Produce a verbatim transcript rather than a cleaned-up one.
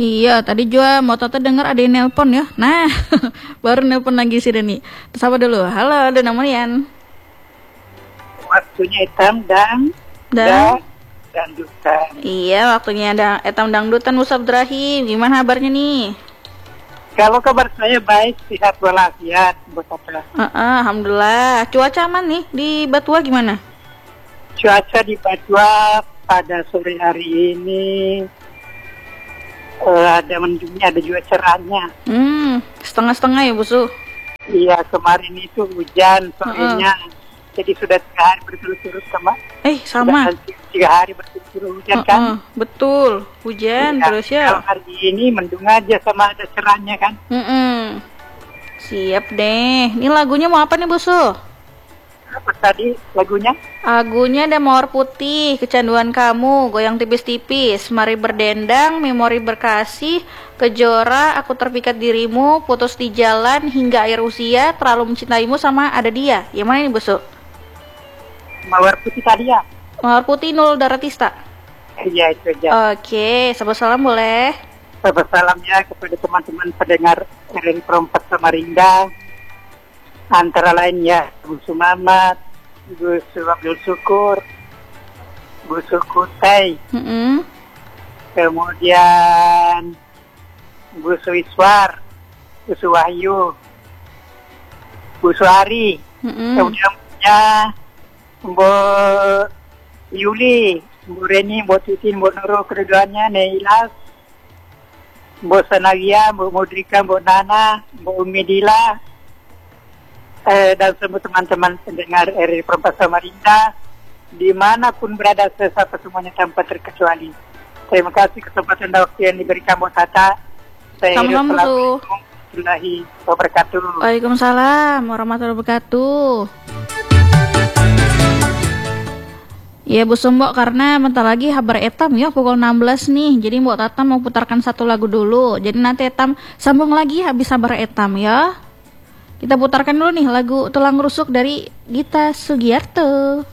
Iya, tadi juga mau Tata dengar ada yang nelpon ya. Nah, baru nelpon lagi sih Deni. Terus apa dulu? Halo, ada namanya. Waktunya Etam dan Dan dangdutan. iya, waktunya ada Etam Dangdutan Ustaz Abdurrahim. Gimana kabarnya nih? Kalau kabar saya baik, sehat walafiat, buat apa? Uh, uh, Alhamdulillah. Cuaca aman nih di Batua gimana? Cuaca di Batua pada sore hari ini uh, ada mendungnya, ada juga cerahnya. Hmm, setengah-setengah ya, Busu? Iya, kemarin itu hujan sorenya. Uh-uh. Jadi sudah tiga hari berturut-turut sama. Eh, sama. Sudah tiga hari berturut-turut hujan uh-uh. kan? Betul, hujan ya, terus ya. Kalau hari ini mendung aja sama ada cerahnya kan? Mm-mm. Siap deh. Ini lagunya mau apa nih, Busu? Apa tadi lagunya? Lagunya ada Mawar Putih, Kecanduan Kamu, Goyang Tipis-Tipis, Mari Berdendang, Memori Berkasih, Kejora, Aku Terpikat Dirimu, Putus di Jalan, Hingga Akhir Usia, Terlalu Mencintaimu, sama Ada Dia. Yang mana ini, Busu? Mawar Putih tadi ya? Mawar Putih Nul Daratista. Iya, itu aja. Oke, salam salam boleh. Salam ya kepada teman-teman pendengar R R I Perempat Samarinda. Antara lain ya, Bu Sumamat, Bu Abdul Syukur, Bu Sukutai, mm-hmm. kemudian Bu Suiswar, Bu Suwahyu, Bu Suhari, mm-hmm. kemudian punya Bu Yuli, Bu Reni, Bu Titin, Bu Nurul, keduanya, Neilas, Bu Sanawia, Bu Mudrika, Bu Nana, Bu Umidila, eh, dan semua teman-teman pendengar R R I Perempat Samarinda, dimanapun berada, sesapa semuanya tanpa terkecuali. Terima kasih kesempatan dan waktu yang diberikan buat Tata. Saya Assalamualaikum warahmatullahi wabarakatuh. Waalaikumsalam warahmatullahi wabarakatuh. Ya Bu Sumbok, karena bentar lagi Habar Etam ya pukul enam belas nih. Jadi Mbok Tata mau putarkan satu lagu dulu. Jadi nanti Etam sambung lagi habis Habar Etam ya. Kita putarkan dulu nih lagu Tulang Rusuk dari Gita Sugiarto.